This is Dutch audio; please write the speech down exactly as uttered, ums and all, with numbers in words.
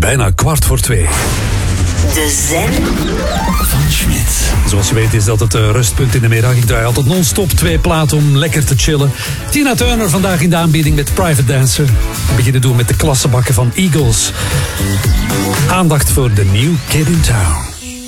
bijna kwart voor twee. De Zen van Schmidt. Zoals je weet is dat het rustpunt in de middag. Ik draai altijd non-stop twee platen om lekker te chillen. Tina Turner vandaag in de aanbieding met Private Dancer. We beginnen doen met de klassebakken van Eagles. Aandacht voor de New Kid in Town.